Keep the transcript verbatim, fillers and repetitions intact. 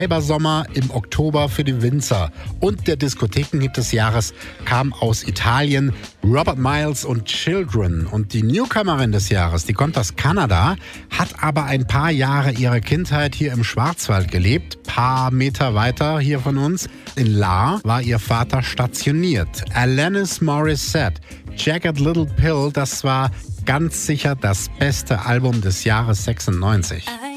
Sommer im Oktober für die Winzer. Und der Diskothekenhit des Jahres kam aus Italien, Robert Miles und Children. Und die Newcomerin des Jahres, die kommt aus Kanada, hat aber ein paar Jahre ihrer Kindheit hier im Schwarzwald gelebt, paar Meter weiter hier von uns. In Lahr war ihr Vater stationiert. Alanis Morissette, Jagged Little Pill, das war ganz sicher das beste Album des Jahres sechsundneunzig.